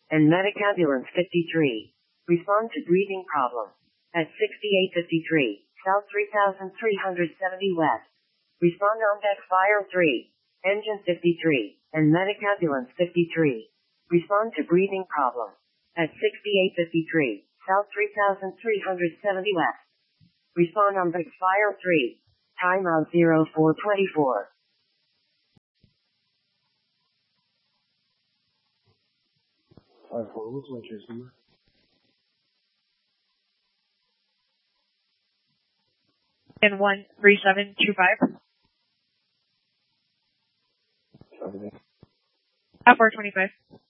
and Medic Ambulance 53. Respond to breathing problem. At 6853, South 3370 West. Respond on deck Fire 3, Engine 53, and Medic Ambulance 53. Respond to breathing problem. At 6853, South 3370 West. Respond on deck Fire 3. Timeout 0424. Fire 4, what's my chase number? And 13725. Sorry. At 425.